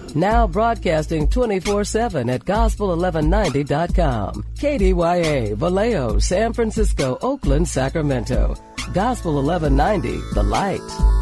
Now broadcasting 24/7 at gospel1190.com. KDYA, Vallejo, San Francisco, Oakland, Sacramento. Gospel 1190, The Light.